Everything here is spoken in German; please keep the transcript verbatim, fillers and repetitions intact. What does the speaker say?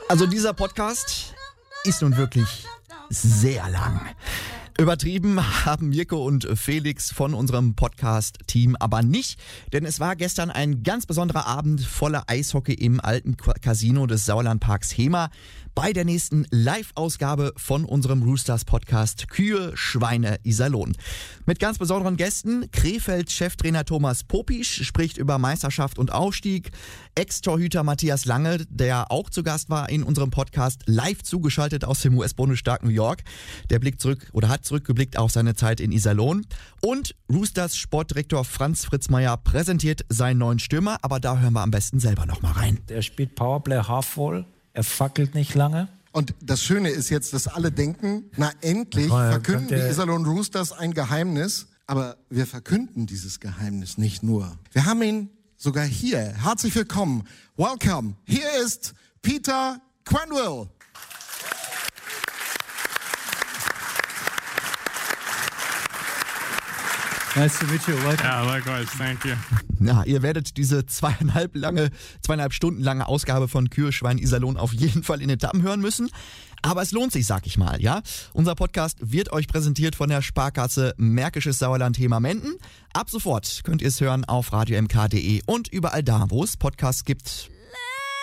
Also dieser Podcast ist nun wirklich sehr lang. Übertrieben haben Mirko und Felix von unserem Podcast-Team aber nicht, denn es war gestern ein ganz besonderer Abend voller Eishockey im alten Casino des Sauerlandparks Hemer bei der nächsten Live-Ausgabe von unserem Roosters-Podcast Kühe, Schweine, Iserlohn. Mit ganz besonderen Gästen. Krefeld-Cheftrainer Thomas Popisch spricht über Meisterschaft und Aufstieg. Ex-Torhüter Matthias Lange, der auch zu Gast war in unserem Podcast, live zugeschaltet aus dem U S-Bundesstaat New York. Der blickt zurück oder hat zurückgeblickt auf seine Zeit in Iserlohn. Und Roosters Sportdirektor Franz Fritzmeier präsentiert seinen neuen Stürmer, aber da hören wir am besten selber noch mal rein. Er spielt Powerplay half-voll, er fackelt nicht lange. Und das Schöne ist jetzt, dass alle denken, na endlich Ja, verkünden die der- Iserlohn Roosters ein Geheimnis. Aber wir verkünden dieses Geheimnis nicht nur. Wir haben ihn sogar hier. Herzlich willkommen. Welcome. Hier ist Peter Quenneville. Nice to meet you. Welcome. Yeah, likewise. Thank you. Ja, ihr werdet diese zweieinhalb lange, zweieinhalb Stunden lange Ausgabe von Kühe, Schwein, Iserlohn auf jeden Fall in Etappen hören müssen. Aber es lohnt sich, sag ich mal, ja. Unser Podcast wird euch präsentiert von der Sparkasse Märkisches Sauerland Hemamenden. Ab sofort könnt ihr es hören auf radio m k punkt d e und überall da, wo es Podcasts gibt.